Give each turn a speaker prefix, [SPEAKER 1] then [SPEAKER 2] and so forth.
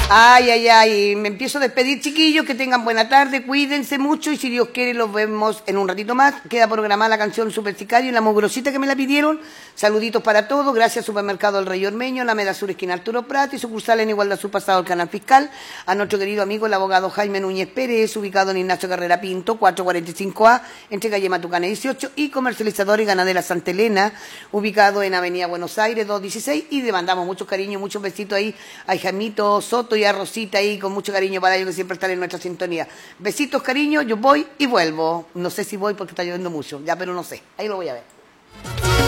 [SPEAKER 1] Ay, ay, ay, me empiezo a despedir, chiquillos, que tengan buena tarde, cuídense mucho y si Dios quiere los vemos en un ratito más. Queda programada la canción Super Sicario y la mugrosita que me la pidieron. Saluditos para todos, gracias Supermercado El Rey Ormeño, la Meda Sur esquina Arturo Prat y sucursal en Igualdad Sur pasado el Canal Fiscal. A nuestro querido amigo el abogado Jaime Núñez Pérez, ubicado en Ignacio Carrera Pinto, 445A, entre calle Matucana 18 y comercializador y ganadera Santa Elena, ubicado en Avenida Buenos Aires 216 y le mandamos muchos cariños, muchos besitos ahí a Jaimito Soto y a Rosita ahí con mucho cariño para ellos que siempre están en nuestra sintonía. Besitos, cariño, yo voy y vuelvo. No sé si voy porque está lloviendo mucho, ya, pero no sé. Ahí lo voy a ver.